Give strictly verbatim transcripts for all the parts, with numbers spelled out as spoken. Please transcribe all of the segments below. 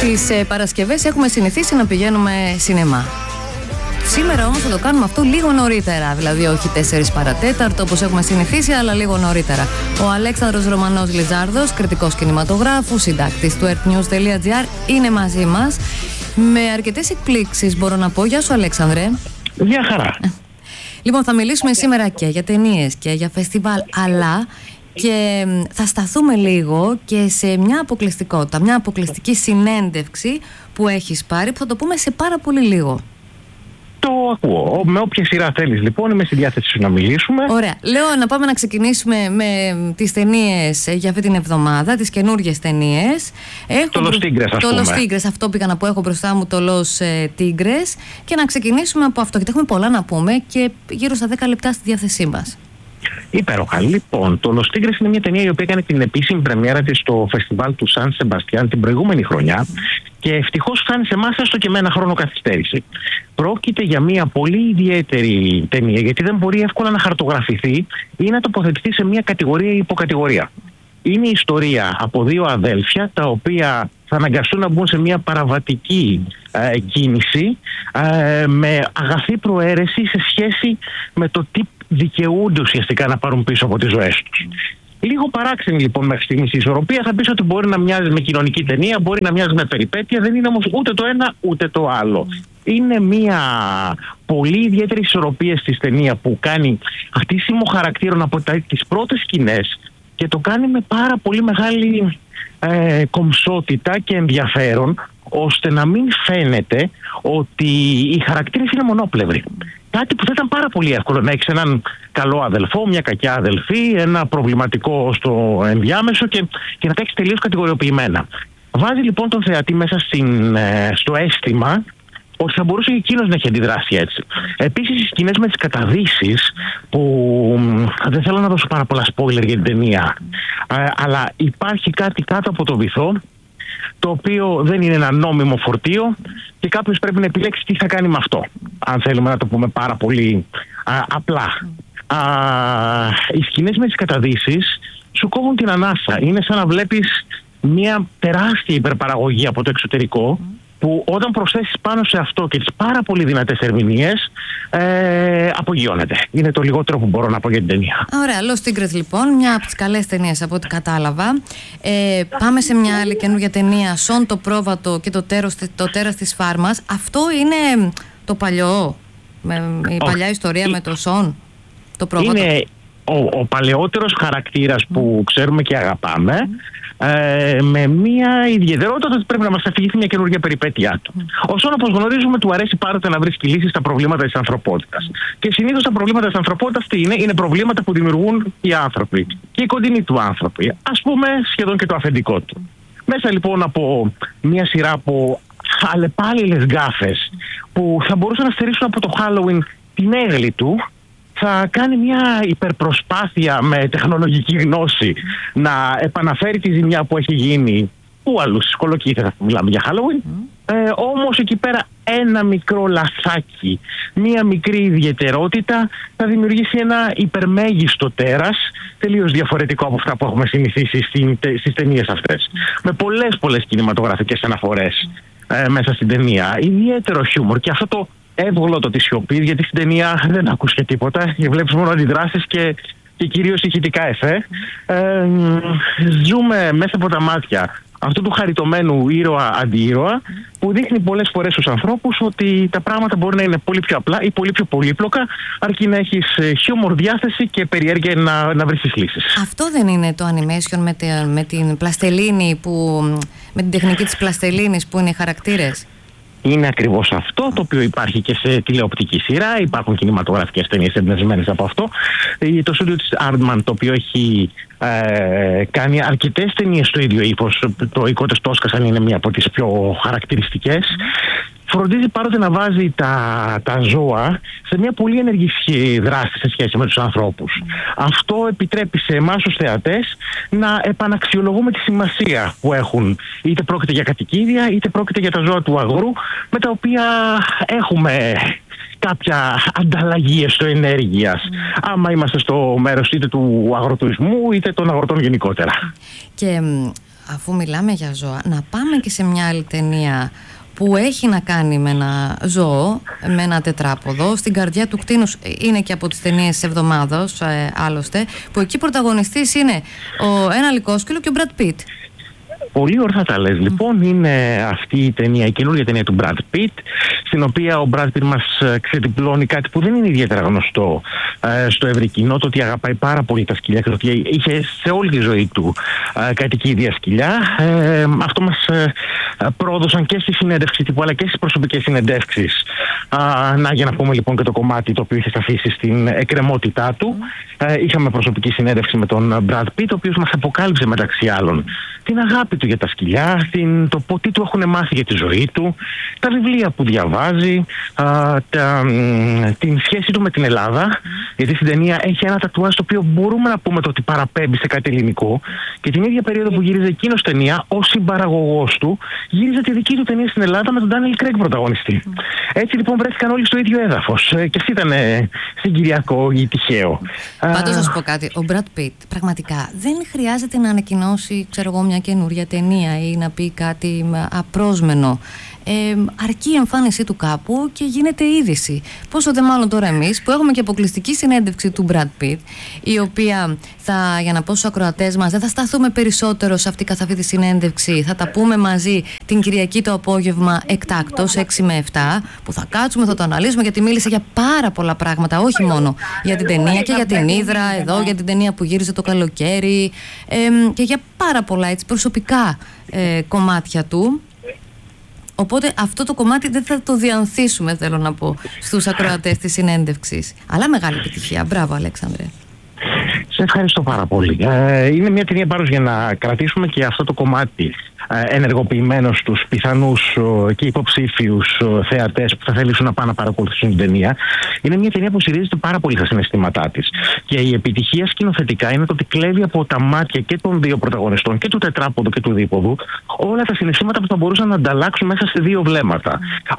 Τις ε, Παρασκευές έχουμε συνηθίσει να πηγαίνουμε σινεμά. Σήμερα όμως θα το κάνουμε αυτό λίγο νωρίτερα, δηλαδή όχι τέσσερις παρατέταρτο όπως έχουμε συνηθίσει, αλλά λίγο νωρίτερα. Ο Αλέξανδρος Ρωμανός Λιζάρδος, κριτικός κινηματογράφου, συντάκτης του earthnews τελεία gr, είναι μαζί μας με αρκετές εκπλήξεις, μπορώ να πω. Γεια σου, Αλέξανδρε. Γεια χαρά. Λοιπόν, θα μιλήσουμε σήμερα και για ταινίες και για φεστιβάλ, αλλά και θα σταθούμε λίγο και σε μια αποκλειστικότητα, μια αποκλειστική συνέντευξη που έχεις πάρει, που θα το πούμε σε πάρα πολύ λίγο. Το ακούω. Με όποια σειρά θέλεις, λοιπόν, είμαι στη διάθεση σου να μιλήσουμε. Ωραία. Λέω να πάμε να ξεκινήσουμε με τις ταινίες για αυτή την εβδομάδα, τις καινούργιες ταινίες. Το Los Tigres, ας το πούμε. Το Los Tigres, αυτό πήγα να πω, έχω μπροστά μου το Los Tigres. Και να ξεκινήσουμε από αυτό, γιατί έχουμε πολλά να πούμε και γύρω στα δέκα λεπτά στη διάθεσή μας. Υπέροχα. Λοιπόν, το Los Tigres είναι μια ταινία η οποία έκανε την επίσημη πρεμιέρα της στο φεστιβάλ του Σαν Σεμπαστιάν την προηγούμενη χρονιά και ευτυχώς φτάνει σε εμάς έστω και με ένα χρόνο καθυστέρηση. Πρόκειται για μια πολύ ιδιαίτερη ταινία, γιατί δεν μπορεί εύκολα να χαρτογραφηθεί ή να τοποθετηθεί σε μια κατηγορία ή υποκατηγορία. Είναι η ιστορία από δύο αδέλφια τα οποία θα αναγκαστούν να μπουν σε μια παραβατική ε, κίνηση ε, με αγαθή προαίρεση σε σχέση με το τι δικαιούνται ουσιαστικά να πάρουν πίσω από τις ζωές τους. Λίγο παράξενη λοιπόν μέχρι στιγμής η ισορροπία. Θα πεις ότι μπορεί να μοιάζει με κοινωνική ταινία, μπορεί να μοιάζει με περιπέτεια, δεν είναι όμως ούτε το ένα ούτε το άλλο. Είναι μια πολύ ιδιαίτερη ισορροπία στη ταινία που κάνει χτίσιμο χαρακτήρων από τις πρώτες σκηνές και το κάνει με πάρα πολύ μεγάλη ε, κομψότητα και ενδιαφέρον, ώστε να μην φαίνεται ότι οι χαρακτήρες είναι μονόπλευροι. Κάτι που θα ήταν πάρα πολύ εύκολο να έχεις έναν καλό αδελφό, μια κακιά αδελφή, ένα προβληματικό στο ενδιάμεσο και, και να τα έχεις τελείως κατηγοριοποιημένα. Βάζει λοιπόν τον θεατή μέσα στην, στο αίσθημα ότι θα μπορούσε και εκείνος να έχει αντιδράσει έτσι. Επίσης, οι σκηνές με τις καταδύσεις, που δεν θέλω να δώσω πάρα πολλά spoiler για την ταινία, αλλά υπάρχει κάτι κάτω από το βυθό, το οποίο δεν είναι ένα νόμιμο φορτίο και κάποιος πρέπει να επιλέξει τι θα κάνει με αυτό, αν θέλουμε να το πούμε πάρα πολύ α, απλά. Α, οι σκηνές με τις καταδύσεις σου κόβουν την ανάσα. Είναι σαν να βλέπεις μια τεράστια υπερπαραγωγή από το εξωτερικό, που όταν προσθέσεις πάνω σε αυτό και τις πάρα πολύ δυνατές ερμηνείες, ε, απογειώνεται. Είναι το λιγότερο που μπορώ να πω για την ταινία. Ωραία, Los Tigres λοιπόν, μια από τις καλές ταινίες από ό,τι κατάλαβα. Ε, πάμε σε μια άλλη καινούργια ταινία, Σον το πρόβατο και το τέρας, το τέρας της φάρμας. Αυτό είναι το παλιό, με, η παλιά oh. ιστορία με το Σον, το πρόβατο. Είναι ο, ο παλαιότερος χαρακτήρας που ξέρουμε και αγαπάμε, Ε, με μια ιδιαιτερότητα ότι πρέπει να μας αφηγηθεί μια καινούργια περιπέτειά του. Mm. Ωστόσο, όπως γνωρίζουμε, του αρέσει πάντοτε να βρίσκει λύσεις στα προβλήματα της ανθρωπότητας. Mm. Και συνήθως τα προβλήματα της ανθρωπότητας τι είναι? Είναι προβλήματα που δημιουργούν οι άνθρωποι και οι κοντινοί του άνθρωποι. Ας πούμε, σχεδόν και το αφεντικό του. Mm. Μέσα λοιπόν από μια σειρά από αλλεπάλληλες γκάφες που θα μπορούσαν να στερήσουν από το Halloween την έγκλη του, θα κάνει μια υπερπροσπάθεια με τεχνολογική γνώση να επαναφέρει τη ζημιά που έχει γίνει που αλλού στις κολοκύθες, μιλάμε για Halloween. Mm. Ε, όμως εκεί πέρα ένα μικρό λαθάκι, μια μικρή ιδιαιτερότητα θα δημιουργήσει ένα υπερμέγιστο τέρας, τελείως διαφορετικό από αυτά που έχουμε συνηθίσει στις ταινίες αυτές. Mm. Με πολλές πολλές κινηματογραφικές αναφορές mm. ε, μέσα στην ταινία. Ιδιαίτερο χιούμορ και αυτό το εύγλωτο της σιωπής, γιατί στην ταινία δεν ακούς και τίποτα, βλέπεις μόνο αντιδράσεις και, και κυρίως ηχητικά εφέ. Ε, ζούμε μέσα από τα μάτια αυτού του χαριτωμένου ήρωα-αντιήρωα που δείχνει πολλές φορές στους ανθρώπους ότι τα πράγματα μπορεί να είναι πολύ πιο απλά ή πολύ πιο πολύπλοκα, αρκεί να έχεις χιούμορ, διάθεση και περιέργεια να, να βρεις λύσεις. Αυτό δεν είναι το animation με, τη, με την πλαστελίνη, που, με την τεχνική της πλαστελίνης που είναι οι χαρακτήρες? Είναι ακριβώς αυτό το οποίο υπάρχει και σε τηλεοπτική σειρά. Υπάρχουν κινηματογραφικές ταινίες εμπνευσμένες από αυτό. Το στούντιο της Aardman, το οποίο έχει ε, κάνει αρκετές ταινίες στο ίδιο ύφος, το «Οι Κότες Τόσκασαν» είναι μία από τις πιο χαρακτηριστικές. Φροντίζει πάντοτε να βάζει τα, τα ζώα σε μια πολύ ενεργή δράση σε σχέση με τους ανθρώπους. Mm. Αυτό επιτρέπει σε εμάς τους θεατές να επαναξιολογούμε τη σημασία που έχουν. Είτε πρόκειται για κατοικίδια, είτε πρόκειται για τα ζώα του αγρού, με τα οποία έχουμε κάποια ανταλλαγή ενέργειας. Mm. Άμα είμαστε στο μέρος είτε του αγροτουρισμού είτε των αγροτών γενικότερα. Και αφού μιλάμε για ζώα, να πάμε και σε μια άλλη ταινία που έχει να κάνει με ένα ζώο, με ένα τετράποδο. Στην καρδιά του κτήνους είναι και από τις ταινίες της εβδομάδος, ε, άλλωστε, που εκεί πρωταγωνιστής είναι ο, ένα λυκόσκυλο και ο Brad Pitt. Πολύ ορθά τα λες. Mm. Λοιπόν, είναι αυτή η ταινία, η καινούργια ταινία του Brad Pitt, στην οποία ο Brad Pitt μας ξετυπλώνει κάτι που δεν είναι ιδιαίτερα γνωστό ε, στο ευρύ κοινό, το ότι αγαπάει πάρα πολύ τα σκυλιά και το ότι είχε σε όλη τη ζωή του ε, κατοικίδια σκυλιά. Ε, αυτό μας ε, πρόδωσαν και στη συνέντευξη τύπου αλλά και στις προσωπικές συνεντεύξεις. Ε, να, για να πούμε λοιπόν και το κομμάτι το οποίο είχε αφήσει στην εκκρεμότητά του. Mm. Ε, είχαμε προσωπική συνέντευξη με τον Brad Pitt, ο οποίος μας αποκάλυψε μεταξύ άλλων την αγάπη του για τα σκυλιά, την, το τι του έχουν μάθει για τη ζωή του, τα βιβλία που διαβάζει, α, τα, την σχέση του με την Ελλάδα. Mm. Γιατί στην ταινία έχει ένα τατουάζ το οποίο μπορούμε να πούμε το ότι παραπέμπει σε κάτι ελληνικό. Και την ίδια περίοδο που γύριζε εκείνος ταινία, ως συμπαραγωγός του, γύριζε τη δική του ταινία στην Ελλάδα με τον Ντάνιελ Κρέγκ πρωταγωνιστή. Mm. Έτσι λοιπόν βρέθηκαν όλοι στο ίδιο έδαφος. Και αυτή ήταν ε, συγκυριακό ή τυχαίο. Πάντως, να σου πω κάτι. Ο Brad Pitt πραγματικά δεν χρειάζεται να ανακοινώσει, ξέρω εγώ, μια καινούρια ταινία ή να πει κάτι απρόσμενο. Ε, αρκεί η εμφάνισή του κάπου και γίνεται είδηση. Πόσο δε μάλλον τώρα εμείς που έχουμε και αποκλειστική συνέντευξη του Brad Pitt, η οποία θα, για να πω στους ακροατές μας, δεν θα σταθούμε περισσότερο σε αυτή καθ' αυτή τη συνέντευξη. Θα τα πούμε μαζί την Κυριακή το απόγευμα εκτάκτως έξι με επτά, που θα κάτσουμε, θα το αναλύσουμε, γιατί μίλησε για πάρα πολλά πράγματα, όχι μόνο για την ταινία και για την Ύδρα εδώ, για την ταινία που γύριζε το καλοκαίρι ε, και για πάρα πολλά έτσι, προσωπικά ε, κομμάτια του. Οπότε αυτό το κομμάτι δεν θα το διανθίσουμε, θέλω να πω, στους ακροατές της συνέντευξης. Αλλά μεγάλη επιτυχία. Μπράβο, Αλέξανδρε. Σε ευχαριστώ πάρα πολύ. Ε, είναι μια ταινία πάρος για να κρατήσουμε και αυτό το κομμάτι ε, ενεργοποιημένο στους πιθανούς ε, και υποψήφιους ε, θεατές που θα θέλουν να πάνε να παρακολουθήσουν την ταινία. Είναι μια ταινία που στηρίζεται πάρα πολύ στα συναισθήματά της. Και η επιτυχία σκηνοθετικά είναι το ότι κλέβει από τα μάτια και των δύο πρωταγωνιστών, και του τετράποδου και του δίποδου, όλα τα συναισθήματα που θα μπορούσαν να ανταλλάξουν μέσα σε δύο βλέμματα.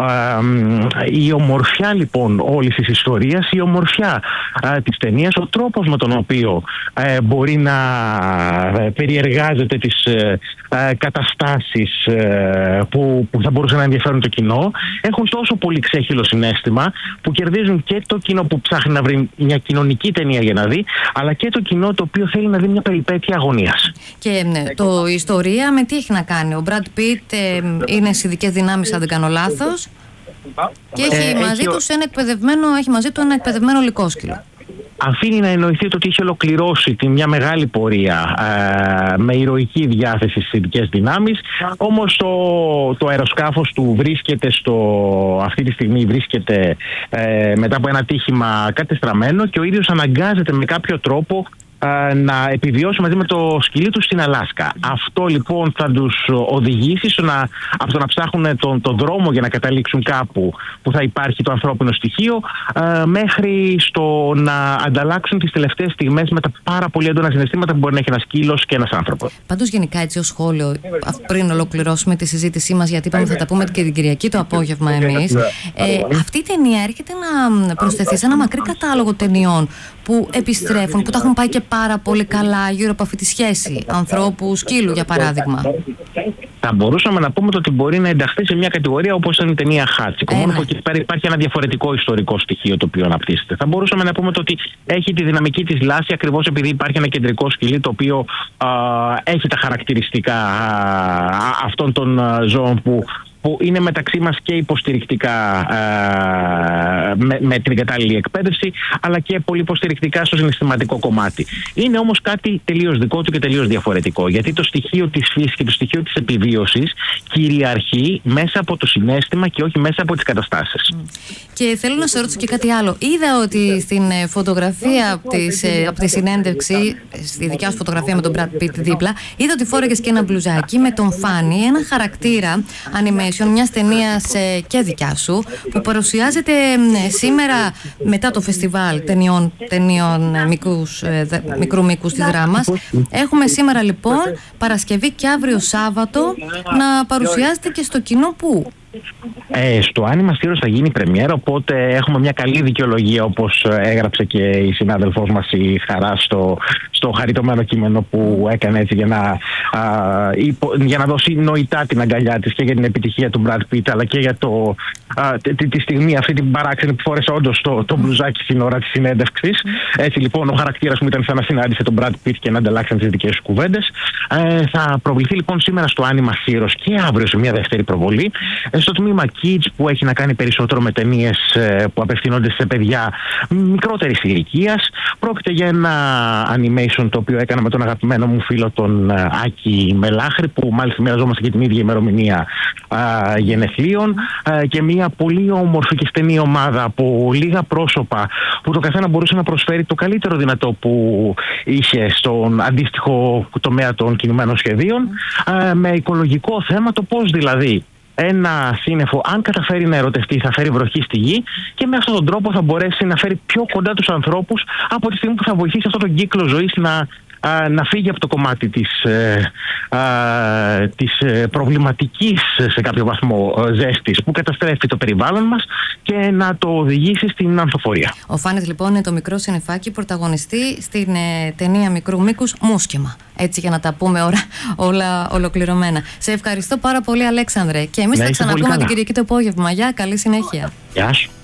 Ε, η ομορφιά λοιπόν όλης της ιστορίας, η ομορφιά ε, της ταινίας, ο τρόπος με τον οποίο ε, μπορεί να ε, περιεργάζεται τις ε, ε, καταστάσεις ε, που, που θα μπορούσαν να ενδιαφέρουν το κοινό, έχουν τόσο πολύ ξέχυλο συναίσθημα που κερδίζουν και το κοινό που ψάχνει να βρει μια κοινωνική ταινία για να δει, αλλά και το κοινό το οποίο θέλει να δει μια περιπέτεια αγωνίας. Και ναι, το η ιστορία με τι έχει να κάνει? Ο Brad Pitt ε, είναι στις ειδικές δυνάμεις, αν δεν κάνω λάθος, και έχει, ε, μαζί, έχει, τους ένα εκπαιδευμένο, έχει μαζί του ένα εκπαιδευμένο λυκόσκυλο. Αφήνει να εννοηθεί το ότι είχε ολοκληρώσει τη μια μεγάλη πορεία ε, με ηρωική διάθεση στις ειδικές δυνάμεις, όμως το, το αεροσκάφος του βρίσκεται στο, αυτή τη στιγμή βρίσκεται ε, μετά από ένα ατύχημα κατεστραμμένο και ο ίδιος αναγκάζεται με κάποιο τρόπο να επιβιώσει μαζί με το σκυλί του στην Αλάσκα. Αυτό λοιπόν θα τους οδηγήσει στο να, από το να ψάχνουν τον, τον δρόμο για να καταλήξουν κάπου που θα υπάρχει το ανθρώπινο στοιχείο, μέχρι στο να ανταλλάξουν τις τελευταίες στιγμές με τα πάρα πολύ έντονα συναισθήματα που μπορεί να έχει ένας σκύλος και ένας άνθρωπος. Πάντως γενικά έτσι ως σχόλιο, πριν ολοκληρώσουμε τη συζήτησή μας, γιατί είπαμε θα τα πούμε και την Κυριακή το απόγευμα εμείς, ε, αυτή η ταινία έρχεται να προσθεθεί σε ένα μακρύ κατάλογο ταινιών που επιστρέφουν, που τα έχουν πάει και πάρα πολύ καλά γύρω από αυτή τη σχέση ανθρώπου σκύλου, για παράδειγμα. Θα μπορούσαμε να πούμε ότι μπορεί να ενταχθεί σε μια κατηγορία όπως είναι η ταινία Χάτσικο. Μόνο που εκεί πέρα υπάρχει ένα διαφορετικό ιστορικό στοιχείο το οποίο αναπτύσσεται. Θα μπορούσαμε να πούμε ότι έχει τη δυναμική της Λάση ακριβώς επειδή υπάρχει ένα κεντρικό σκυλί το οποίο α, έχει τα χαρακτηριστικά α, αυτών των α, ζώων που που είναι μεταξύ μας και υποστηρικτικά ε, με, με την κατάλληλη εκπαίδευση, αλλά και πολύ υποστηρικτικά στο συναισθηματικό κομμάτι. Είναι όμως κάτι τελείως δικό του και τελείως διαφορετικό, γιατί το στοιχείο της φύσης και το στοιχείο της επιβίωσης κυριαρχεί μέσα από το συναίσθημα και όχι μέσα από τις καταστάσεις. Και θέλω να σε ρωτήσω και κάτι άλλο. Είδα ότι στην φωτογραφία από, της, από τη συνέντευξη, στη δικιά σου φωτογραφία με τον Brad Pitt δίπλα, είδα ότι φόρεγες και ένα μπλουζάκι με τον Φάνη, ένα χαρακτήρα animation μιας ταινίας ε, και δικιά σου, που παρουσιάζεται ε, σήμερα μετά το φεστιβάλ ταινιών, ταινιών ε, μικρούς, ε, δε, μικρού μήκους της δράμας. Έχουμε σήμερα λοιπόν Παρασκευή και αύριο Σάββατο να παρουσιάζεται και στο κοινό. Πού? Ε, στο Άνιμα Σύρος θα γίνει πρεμιέρα, οπότε έχουμε μια καλή δικαιολογία, όπως έγραψε και η συνάδελφός μας η Χαρά στο, στο χαριτωμένο κείμενο που έκανε, έτσι για να, α, υπο, για να δώσει νοητά την αγκαλιά της και για την επιτυχία του Brad Pitt, αλλά και για το, α, τη, τη στιγμή αυτή την παράξενη που φόρεσε όντως το, το μπλουζάκι στην ώρα της συνέντευξης. Έτσι λοιπόν ο χαρακτήρας μου ήταν σαν να συνάντησε τον Brad Pitt και να ανταλλάξαν τις δικές του κουβέντες. Ε, θα προβληθεί λοιπόν σήμερα στο Άνιμα Σύρος και αύριο σε μια δεύτερη προβολή. Ε, στο τμήμα Kids, που έχει να κάνει περισσότερο με ταινίες ε, που απευθύνονται σε παιδιά μικρότερης ηλικίας. Πρόκειται για ένα animation το οποίο έκανα με τον αγαπημένο μου φίλο τον ε, Άκη Μελάχρη, που μάλιστα μοιραζόμαστε και την ίδια ημερομηνία ε, γενεθλίων, ε, και μια πολύ όμορφη και στενή ομάδα από λίγα πρόσωπα που το καθένα μπορούσε να προσφέρει το καλύτερο δυνατό που είχε στον αντίστοιχο τομέα των κινημένων σχεδίων, ε, με οικολογικό θέμα, το πώς δηλαδή ένα σύννεφο, αν καταφέρει να ερωτευτεί, θα φέρει βροχή στη γη, και με αυτόν τον τρόπο θα μπορέσει να φέρει πιο κοντά τους ανθρώπους από τη στιγμή που θα βοηθήσει αυτόν τον κύκλο ζωής να, α, να φύγει από το κομμάτι της, ε, α, της ε, προβληματικής σε κάποιο βαθμό ζέστης που καταστρέφει το περιβάλλον μας και να το οδηγήσει στην ανθοφορία. Ο Φάνης λοιπόν είναι το μικρό συννεφάκι πρωταγωνιστή στην ε, ταινία μικρού μήκους Μούσκεμα. Έτσι, για να τα πούμε όλα, όλα ολοκληρωμένα. Σε ευχαριστώ πάρα πολύ, Αλέξανδρε. Και εμείς θα ξαναπούμε την Κυριακή το απόγευμα. Γεια, καλή συνέχεια. Γεια σου.